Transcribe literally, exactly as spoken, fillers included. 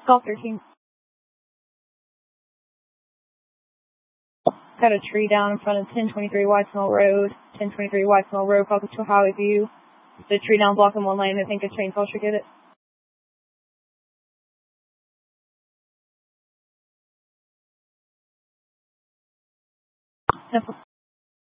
Golf thirteen. Got a tree down in front of ten twenty-three White Mill Road. ten twenty-three White Mill Road, focus to Highway View. The tree down blocking one lane. I think a train should get it. Simple.